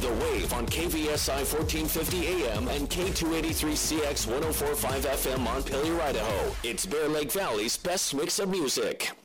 The Wave on KVSI 1450 AM and K283CX 1045 FM on Montpelier, Idaho. It's Bear Lake Valley's best mix of music.